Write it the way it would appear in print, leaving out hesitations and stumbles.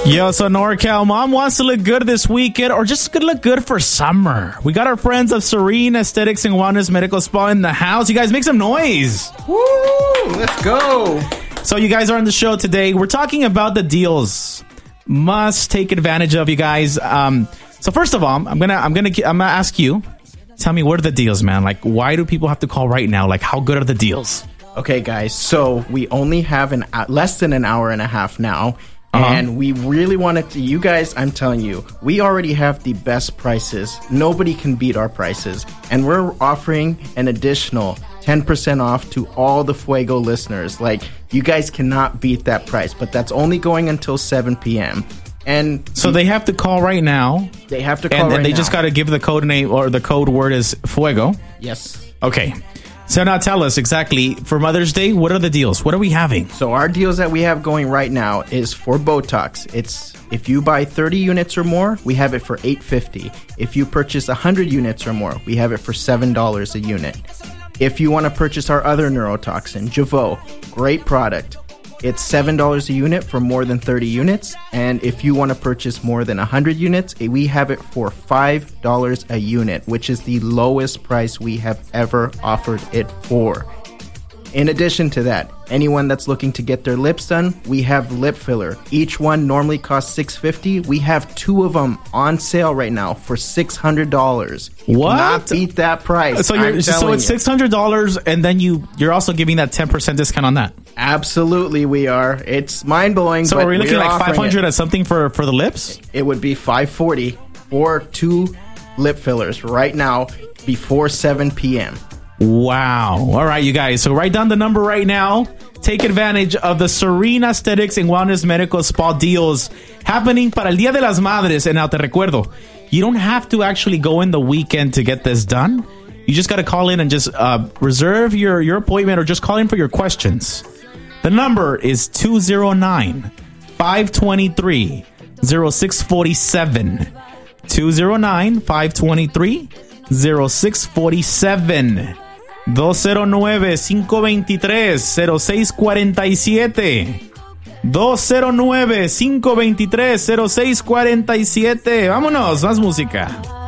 Yo, so NorCal mom wants to look good this weekend or just look good for summer. We got our friends of Serene Aesthetics and Wellness Medical Spa in the house. You guys make some noise. Woo! Let's go. So you guys are on the show today. We're talking about the deals. Must take advantage of, you guys. So first of all, I'm gonna ask you. Tell me, what are the deals, man? Like, why do people have to call right now? Like, how good are the deals? Okay, guys. So we only have less than an hour and a half now. And we really wanted to, you guys, I'm telling you, we already have the best prices. Nobody can beat our prices. And we're offering an additional 10% off to all the Fuego listeners. Like, you guys cannot beat that price, but that's only going until 7 p.m. And so they have to call right now. They have to call right now. And they just got to give the code name, or the code word is Fuego. Yes. Okay. So now tell us exactly, for Mother's Day, what are the deals? What are we having? So our deals that we have going right now is for Botox. It's if you buy 30 units or more, we have it for $8.50. If you purchase 100 units or more, we have it for $7 a unit. If you want to purchase our other neurotoxin, Jeuveau, great product. It's $7 a unit for more than 30 units. And if you want to purchase more than 100 units, we have it for $5 a unit, which is the lowest price we have ever offered it for. In addition to that, anyone that's looking to get their lips done, we have lip filler. Each one normally costs $650. We have 2 of them on sale right now for $600. You what? Cannot beat that price. So it's $600, and then you're also giving that 10% discount on that. Absolutely, we are. It's mind blowing. So are we looking like $500 at something for the lips? It would be $540 for 2 lip fillers right now before 7 p.m. Wow. All right, you guys. So write down the number right now. Take advantage of the Serene Aesthetics and Wellness Medical Spa deals happening para el Día de las Madres. And now te recuerdo, you don't have to actually go in the weekend to get this done. You just got to call in and just reserve your appointment, or just call in for your questions. The number is 209-523-0647. 209-523-0647. 209-523-0647. 209-523-0647. Vámonos, más música.